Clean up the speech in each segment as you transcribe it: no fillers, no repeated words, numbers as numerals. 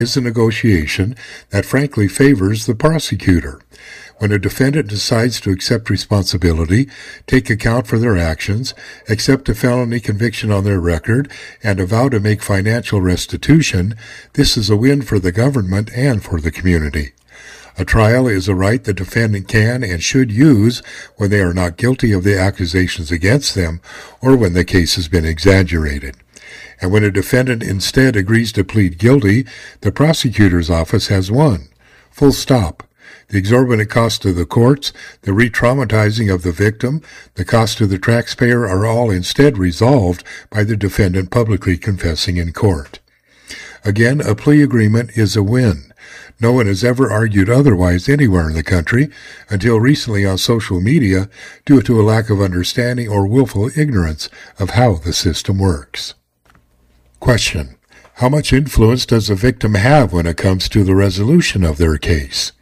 is a negotiation that frankly favors the prosecutor. When a defendant decides to accept responsibility, take account for their actions, accept a felony conviction on their record, and avow to make financial restitution, this is a win for the government and for the community. A trial is a right the defendant can and should use when they are not guilty of the accusations against them or when the case has been exaggerated. And when a defendant instead agrees to plead guilty, the prosecutor's office has won. Full stop. The exorbitant cost to the courts, the re-traumatizing of the victim, the cost to the taxpayer are all instead resolved by the defendant publicly confessing in court. Again, a plea agreement is a win. No one has ever argued otherwise anywhere in the country until recently on social media due to a lack of understanding or willful ignorance of how the system works. Question: how much influence does a victim have when it comes to the resolution of their case?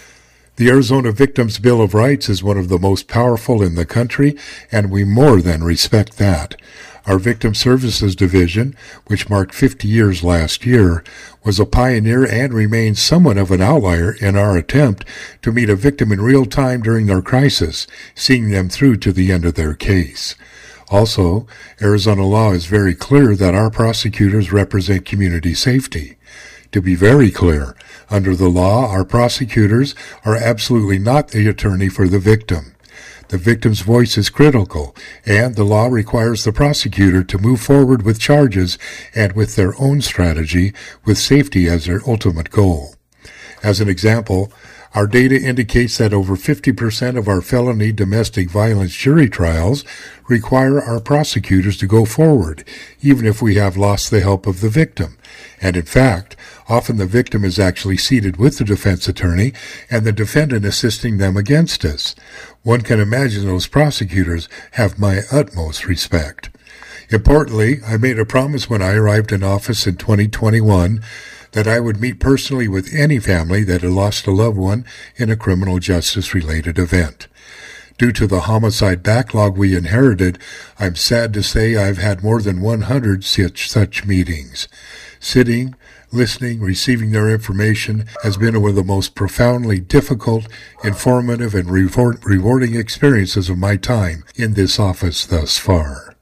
The Arizona Victims' Bill of Rights is one of the most powerful in the country, and we more than respect that. Our Victim Services Division, which marked 50 years last year, was a pioneer and remains somewhat of an outlier in our attempt to meet a victim in real time during their crisis, seeing them through to the end of their case. Also, Arizona law is very clear that our prosecutors represent community safety. To be very clear, under the law, our prosecutors are absolutely not the attorney for the victim. The victim's voice is critical, and the law requires the prosecutor to move forward with charges and with their own strategy, with safety as their ultimate goal. As an example, our data indicates that over 50% of our felony domestic violence jury trials require our prosecutors to go forward, even if we have lost the help of the victim. And in fact, often the victim is actually seated with the defense attorney and the defendant assisting them against us. One can imagine those prosecutors have my utmost respect. Importantly, I made a promise when I arrived in office in 2021 that I would meet personally with any family that had lost a loved one in a criminal justice-related event. Due to the homicide backlog we inherited, I'm sad to say I've had more than 100 such meetings. Sitting, listening, receiving their information has been one of the most profoundly difficult, informative, and rewarding experiences of my time in this office thus far.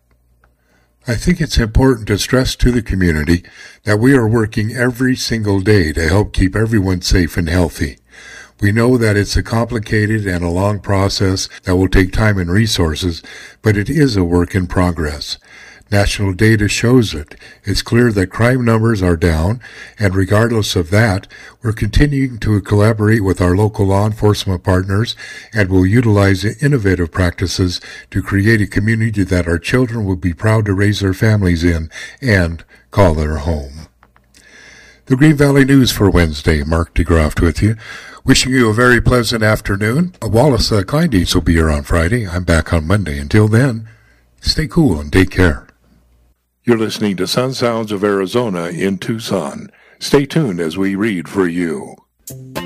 I think it's important to stress to the community that we are working every single day to help keep everyone safe and healthy. We know that it's a complicated and a long process that will take time and resources, but it is a work in progress. National data shows it. It's clear that crime numbers are down, and regardless of that, we're continuing to collaborate with our local law enforcement partners and will utilize innovative practices to create a community that our children will be proud to raise their families in and call their home. The Green Valley News for Wednesday, Mark DeGraft with you. Wishing you a very pleasant afternoon. Wallace Kleindienst will be here on Friday. I'm back on Monday. Until then, stay cool and take care. You're listening to Sun Sounds of Arizona in Tucson. Stay tuned as we read for you.